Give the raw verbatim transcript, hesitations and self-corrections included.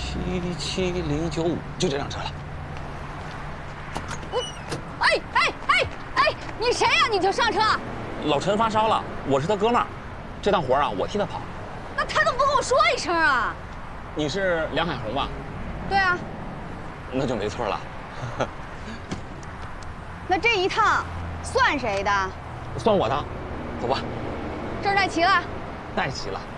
七七零九五，就这辆车了。 我，哎哎哎哎，你谁呀？你就上车？ 老陈发烧了，我是他哥们儿，这趟活啊，我替他跑。 那他怎么不跟我说一声啊？ 你是梁海红吧？ 对啊。 那就没错了。 那这一趟算谁的？ 算我的，走吧。 证带齐了？ 带齐了。